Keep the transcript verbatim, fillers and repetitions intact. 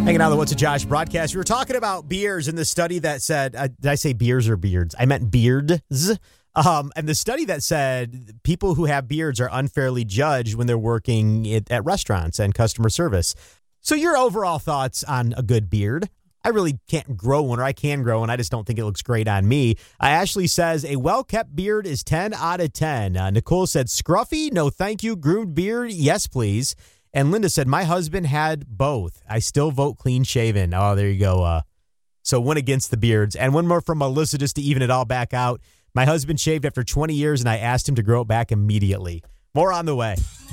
Hanging out on the What's a Josh broadcast. We were talking about beers in the study that said, uh, did I say beers or beards? I meant beards. Um, and the study that said people who have beards are unfairly judged when they're working at, at restaurants and customer service. So your overall thoughts on a good beard? I really can't grow one, or I can grow one. I just don't think it looks great on me. Uh, Ashley says a well-kept beard is ten out of ten. Uh, Nicole said scruffy, no thank you. Groomed beard, yes please. And Linda said, my husband had both. I still vote clean shaven. Oh, there you go. Uh, so one against the beards. And one more from Melissa just to even it all back out. My husband shaved after twenty years, and I asked him to grow it back immediately. More on the way.